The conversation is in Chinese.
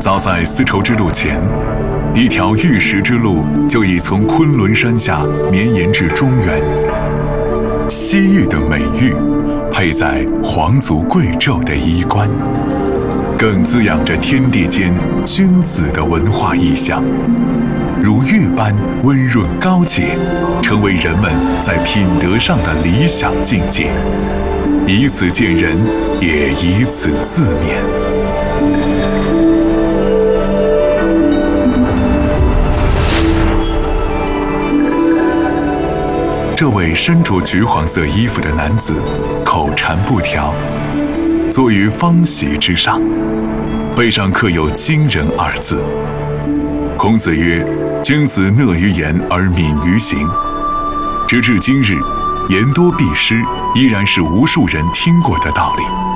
早在丝绸之路前，一条玉石之路就已从昆仑山下绵延至中原。西域的美玉，配在皇族贵胄的衣冠，更滋养着天地间君子的文化意象，如玉般温润高洁，成为人们在品德上的理想境界。以此见人，也以此自勉。这位身着橘黄色衣服的男子，口缠布条，坐于方席之上，背上刻有“惊人”二字。孔子曰：“君子讷于言而敏于行。”直至今日，言多必失依然是无数人听过的道理。